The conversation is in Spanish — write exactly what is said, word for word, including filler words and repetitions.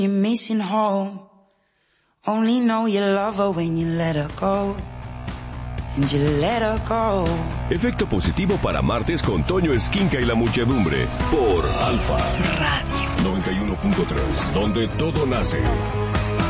You're missing home. Only know you love her when you let her go. And you let her go. Efecto positivo para martes con Toño Esquinca y la muchedumbre. Por Alfa Radio noventa y uno punto tres, donde todo nace.